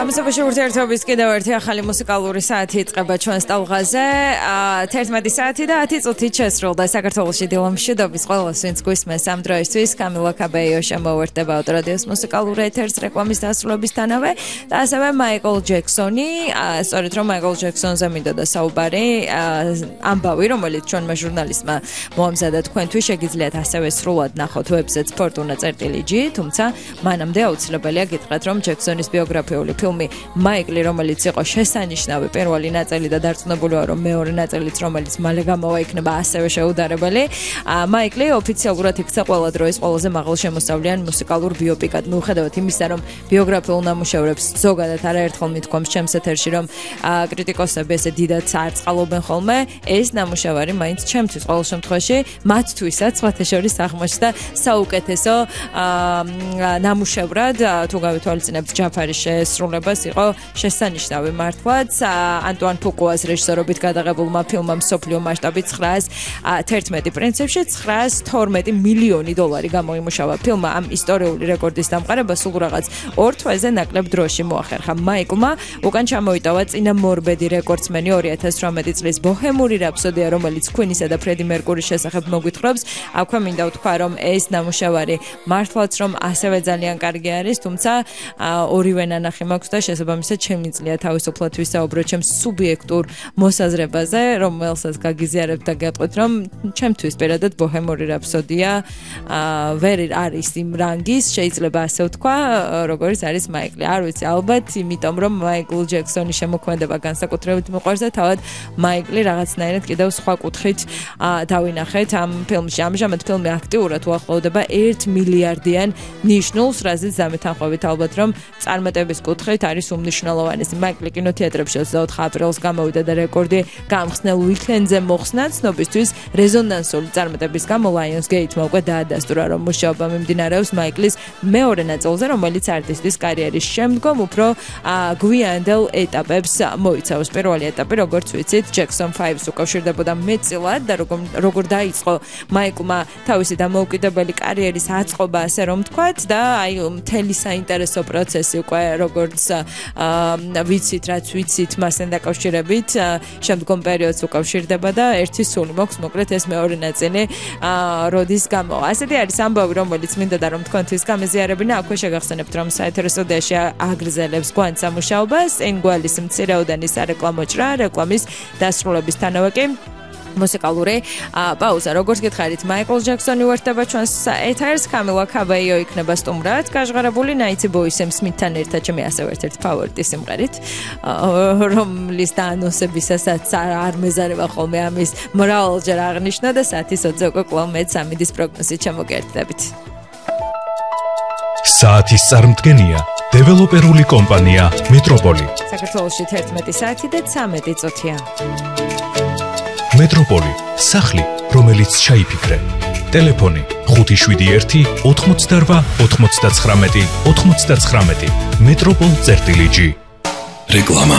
გამოსაბაში ურთიერთობის კიდევ ერთი ახალი მუსიკალური საათი იწყება ჩვენს ტალღაზე. 11 საათი და 10 წუთი შესრულდა საქართველოში დილომშვიდობის ყველას, ვინც გვისმენს ამ დროისთვის. კამილა კაბეიო შემოვერთდება ავტორადიოს მუსიკალურ ეთერს რეკლამის დასრულებისთანავე და ასევე მაიკლ ჯექსონი. სწორედ რომ მაიკლ ჯექსონზე მინდოდა საუბარი, ამბავი, რომელიც ჩვენმა ჟურნალისტმა მოამზადა თქვენთვის, შეგიძლიათ ასევე სრულად ნახოთ ვებზეც fortuna.gr, თუმცა მანამდე აუცილებელია გითხრათ, რომ ჯექსონის ბიოგრაფიული ფილმი მაიკლი, რომელიც იყო შესანიშნავი პირველი ნაწილი და დარწმუნებული ვარ, რომ მეორე ნაწილიც, რომელიც მალე გამოვა იქნება ასევე შეუდარებელი. მაიკლი ოფიციალურად იქცა ყველა დროის ყველაზე მაღალშემოსავლიან მუსიკალურ ბიოპიკად. მიუხედავად იმისა, რომ ბიოგრაფიულ ნამუშევრებს ზოგადად არაერთხელ მithქვამს ჩემს ეთერში, რომ კრიტიკოსები ესე დიდად წარწყალობენ ხოლმე, ეს ნამუშევარი მაინც ჩემთვის ყოველ შემთხვევაში მათთვისაც სხვათა შორის აღმოჩნდა საუკეთესო ნამუშევრად, თუ გავითვალისწინებთ ჯაფარის შესრულებას, იყო შესანიშნავი მართლაც. ანტუან ფუკუას რეჟისორობით გადაღებულმა ფილმმა მსოფლიო მასშტაბით 911 პრინციპში $912 მილიონი გამოიმუშავა. ფილმმა ამ ისტორიული რეკორდის დამყარება სულ რაღაც 2 თვეზე ნაკლებ დროში მოახერხა. მაიკლმა უკან ჩამოიტავა წინა მორბედი რეკორდსმენი 2018 წლის ბოჰემური რაფსოდია, რომელიც Queen-ისა და ფრედი მერკურის შესახებ მოგვითხრობს. აქვე მინდა ვთქვა, რომ ეს ნამუშევარი მართლაც რომ ასევე ძალიან კარგი არის, თუმცა ორივე ნანახი მაქვს და შესაბამისად შემიძლია თავისუფლად ვისაუბრო ჩემს სუბიექტურ მოსაზრებაზე, რომელსაც გაგიზიარებთ და გეტყვით, რომ ჩემთვის პირადად ბოჰემური რაფსოდია ვერ არის იმ რანგის, შეიძლება ასე ვთქვა, როგორც არის მაიკლი. არ ვიცი, ალბათ იმიტომ, რომ მაიკლ ჯექსონის შემოქმედება განსაკუთრებით მიყვარს და თავად მაიკლი რაღაცნაირად კიდევ სხვა კუთხით დავინახეთ ამ ფილმში. ამჟამად ფილმი აქტიურად უახლოვდება 1 მილიარდიან ნიშნულს, რაზეც დამეთანხმებით ალბათ, რომ წარმატების კუთხით არის უმნიშვნელოვანესი. მაიკლი კინოთეატრებში 24 აპრილს გამოვიდა და რეკორდი გამხსნელ უიქენდზე მოხსნა. ცნობისთვის რეზონანსული წარმატების გამო Lionsgate-მა უკვე დაადასტურა, რომ მუშაობა მიმდინარეობს მაიკლის მეორე ნაწილზე, რომელიც არტისტის კარიერის შემდგომ უფრო გვიანდელ ეტაპებს მოიცავს. პირველი ეტაპი, როგორც ვიცით, Jackson 5-ს უკავშირდებოდა მეტწილად და როგორ დაიწყო მაიკლმა თავისი დამოუკიდებელი კარიერის აწყობა, ასე რომ ვთქვათ, და აი მთელი საინტერესო პროცესი უკვე როგორც ვიცით, რაც ვიცით, მასთან დაკავშირებით შემდგომ პერიოდს უკავშირდება და ერთი სული მოქვს, მოკლედ ეს მეორე ნაწილი როდის გამოვა. ასეთი არის ამბავი, რომელიც მინდოდა რომ თქვენთვის გამეზიარებინა. აქვე შეგახსენებთ, რომ საეთერო სტუდიაში აგრძელებს გვანც სამუშაობას, წინ გვალის მცირეოდენი სარეკლამო ჭრა, რეკლამის დასრულებისთანავე კი მუსიკალური პაუზა. როგორც გითხარით, მაიკლ ჯექსონი უერთდება ჩვენს ეთერს, კამილა კაბეიო იქნება სტუმრად, გაჟღერებული Nighty Boys Smith-თან ერთად, ჩემი ასევე ერთ-ერთი ფავორიტი სიმღერით, რომლის დაანონსებისასაც არ მეზარება ხოლმე ამის მრავალჯერ აღნიშნა და საათის 20-ზე უკვე კვლავ მეც ამიდის პროგნოზით ჩამოგერთდებით. საათის წარმდგენია დეველოპერული კომპანია მეტროპოლი. საქართველოში 11 საათი და 13 წუთია. მეტროპოლი, სახლი, რომელიც ჩაიფიქრე. ტელეფონი 571 88 99 99. Metropol.gr. რეკლამა.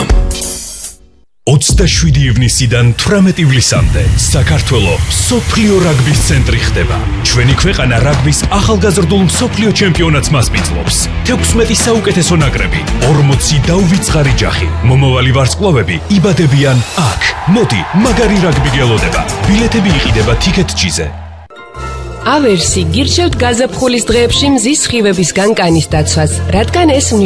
27 ივნისიდან 18 ივლისამდე საქართველო მსოფლიო რაგბის ცენტრი ხდება. ჩვენი ქვეყანა რაგბის ახალგაზრდულ მსოფლიო ჩემპიონატს მასპინძლობს. 16 საუკეთესო ნაკრები, 40 დაუვიწყარი ჯახი. მომავალი ვარსკვლავები იბადებიან აქ. მოდი, მაგარი რაგბი გელოდება. ბილეთები იყიდება TicketJet-ზე. ავერსი გირჩევთ გაზაფხულის დღეებში მზის სხივებისგან კანის დაცვას, რადგან ეს